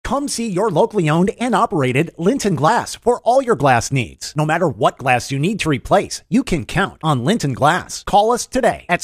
Come see your locally owned and operated Linton Glass for all your glass needs. No matter what glass you need to replace, you can count on Linton Glass. Call us today at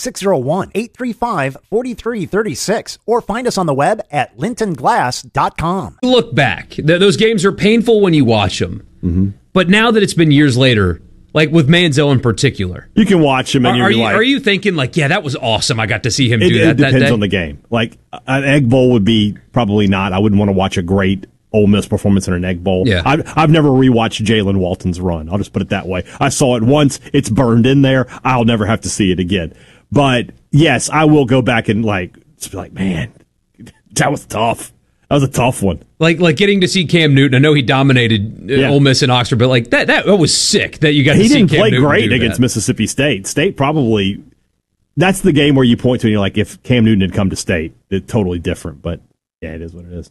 601-835-4336 or find us on the web at lintonglass.com. Look back. Those games are painful when you watch them. Mm-hmm. But now that it's been years later, like with Manziel in particular, you can watch him and are you thinking like, yeah, that was awesome. I got to see him do that. It depends on the game. Like an Egg Bowl would be probably not. I wouldn't want to watch a great Ole Miss performance in an Egg Bowl. Yeah. I've never rewatched Jalen Walton's run. I'll just put it that way. I saw it once. It's burned in there. I'll never have to see it again. But yes, I will go back and just be like, man, that was tough. That was a tough one. Like getting to see Cam Newton. I know he dominated Ole Miss in Oxford, but like that was sick that you got to see Cam Newton. He didn't play great against Mississippi State. State probably, that's the game where you point to and you're like, if Cam Newton had come to State, it's totally different. But yeah, it is what it is.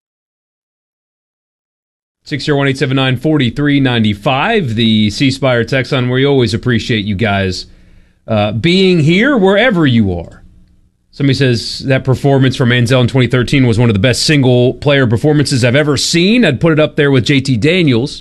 601-879-4395, the C Spire text on. We always appreciate you guys being here wherever you are. Somebody says that performance from Manziel in 2013 was one of the best single-player performances I've ever seen. I'd put it up there with JT Daniels.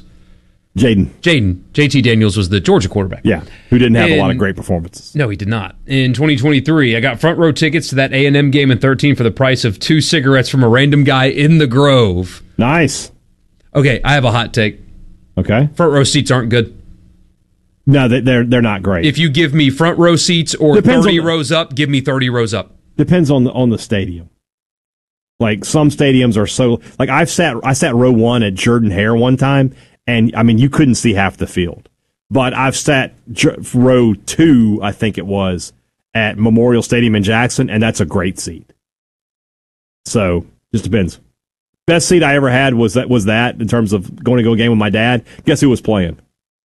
JT Daniels was the Georgia quarterback. Yeah, who didn't have a lot of great performances. No, he did not. In 2023, I got front-row tickets to that A&M game in 13 for the price of 2 cigarettes from a random guy in the Grove. Nice. Okay, I have a hot take. Okay. Front-row seats aren't good. No, they're not great. If you give me front-row seats or 30 rows up, give me 30 rows up. Depends on the stadium. Like some stadiums are so like I sat row 1 at Jordan-Hare one time, and I mean you couldn't see half the field. But I've sat row 2, I think it was, at Memorial Stadium in Jackson, and that's a great seat. So just depends. Best seat I ever had was that in terms of going to a game with my dad. Guess who was playing?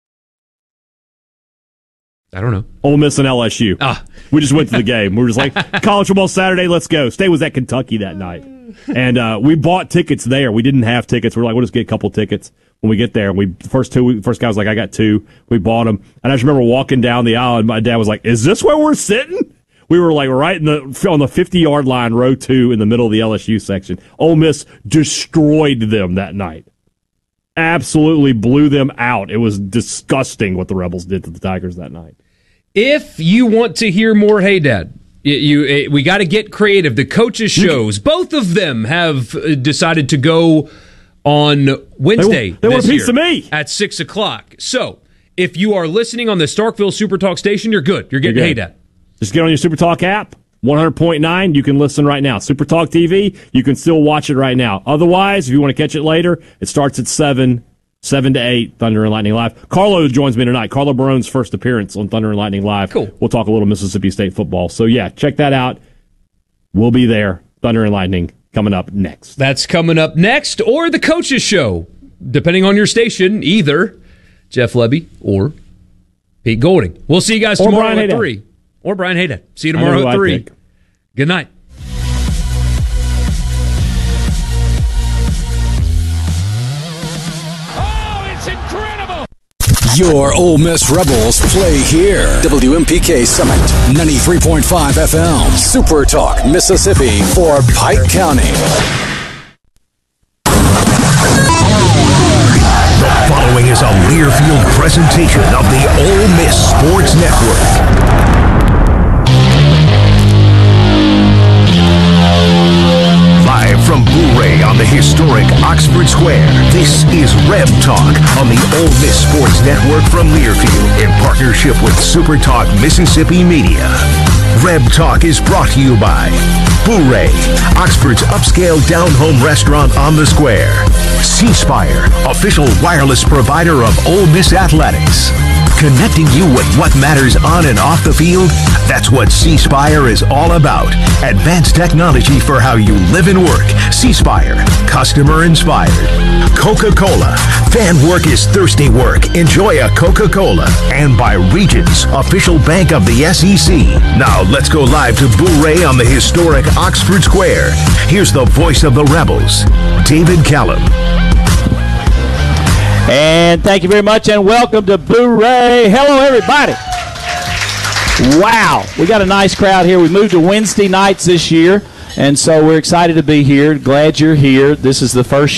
I don't know. Ole Miss and LSU. We just went to the game. We were just like, college football Saturday, let's go. State was at Kentucky that night. And we bought tickets there. We didn't have tickets. We're like, we'll just get a couple tickets when we get there. First guy was like, I got 2. We bought them. And I just remember walking down the aisle, and my dad was like, is this where we're sitting? We were like right on the 50-yard line, row 2, in the middle of the LSU section. Ole Miss destroyed them that night. Absolutely blew them out. It was disgusting what the Rebels did to the Tigers that night. If you want to hear more Hey Dad, we got to get creative. The coaches' shows, both of them have decided to go on Wednesday. They want a piece of me at 6 o'clock. So if you are listening on the Starkville Super Talk station, you're good. You're getting Hey Dad. Just get on your Super Talk app. 100.9, you can listen right now. Super Talk TV, you can still watch it right now. Otherwise, if you want to catch it later, it starts at 7 to 8, Thunder and Lightning Live. Carlo joins me tonight. Carlo Barone's first appearance on Thunder and Lightning Live. Cool. We'll talk a little Mississippi State football. So, yeah, check that out. We'll be there. Thunder and Lightning coming up next. That's coming up next, or the coaches' show, depending on your station, either Jeff Lebby or Pete Golding. We'll see you guys tomorrow at 3. Or Brian Haydad. See you tomorrow at 3. Good night. Oh, it's incredible! Your Ole Miss Rebels play here. WMPK Summit, 93.5 FM. Super Talk, Mississippi for Pike County. The following is a Learfield presentation of the Ole Miss Sports Network. Live from Boo-Ray on the historic Oxford Square, this is Reb Talk on the Ole Miss Sports Network from Learfield in partnership with Super Talk Mississippi Media. Reb Talk is brought to you by Boo-Ray, Oxford's upscale down-home restaurant on the square. C Spire, official wireless provider of Ole Miss Athletics. Connecting you with what matters on and off the field, that's what C Spire is all about. Advanced technology for how you live and work. C Spire, customer inspired. Coca-Cola, fan work is thirsty work. Enjoy a Coca-Cola. And by Regions, official bank of the SEC. Now let's go live to Boo-Ray on the historic Oxford Square. Here's the voice of the Rebels, David Callum. And thank you very much, and welcome to Boo-Ray. Hello, everybody. Wow, we got a nice crowd here. We moved to Wednesday nights this year, and so we're excited to be here. Glad you're here. This is the first